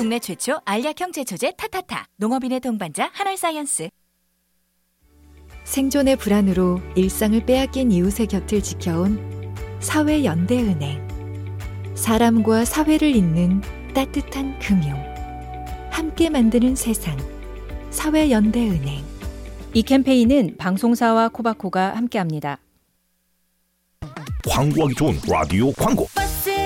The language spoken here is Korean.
국내 최초 알약형 제초제 타타타. 농업인의 동반자 한알사이언스. 생존의 불안으로 일상을 빼앗긴 이웃의 곁을 지켜온 사회연대은행. 사람과 사회를 잇는 따뜻한 금융. 함께 만드는 세상. 사회연대은행. 이 캠페인은 방송사와 코바코가 함께합니다. 광고하기 좋은 라디오 광고.